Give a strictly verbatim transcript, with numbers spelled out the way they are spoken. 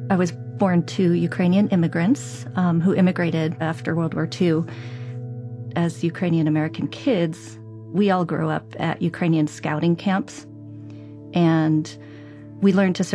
I was born to Ukrainian immigrants um, who immigrated after World War Two. As Ukrainian American kids, we all grew up at Ukrainian scouting camps, and we learned to